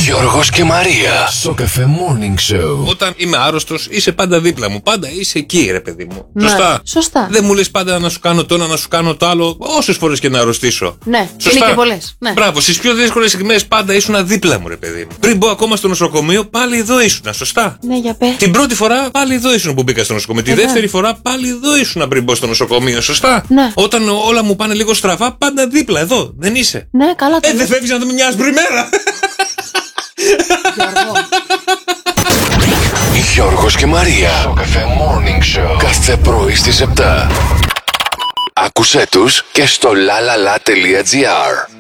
Γιώργος και Μαρία. Σοκαφέ Morning Show. Όταν είμαι άρρωστος, είσαι πάντα δίπλα μου. Πάντα είσαι εκεί, ρε παιδί μου. Ναι, Σωστά. σωστά. Δεν μου λες πάντα να σου κάνω το ένα, να σου κάνω το άλλο, όσες φορές και να αρρωστήσω. Ναι, σωστά. είναι και πολλές. Ναι. Μπράβο, στις πιο δύσκολες στιγμές πάντα ήσουν δίπλα μου, ρε παιδί μου. Πριν μπω ακόμα στο νοσοκομείο, πάλι εδώ ήσουν, σωστά. Ναι, για πες. Την πρώτη φορά πάλι εδώ ήσουν που μπήκα στο νοσοκομείο. Τη δεύτερη φορά πάλι εδώ ήσουν πριν μπω στο νοσοκομείο, σωστά. Ναι. Όταν όλα μου πάνε λίγο στραβά, πάντα δίπλα εδώ, δεν είσαι. Ναι, καλά το Δεν φεύγεις να δούμε μια άσπρη μέρα. Γιώργος και Μαρία. Σοκαφέ Morning Show. Κάθε πρωί στις 7. Άκουσέ τους και στο lalala.gr.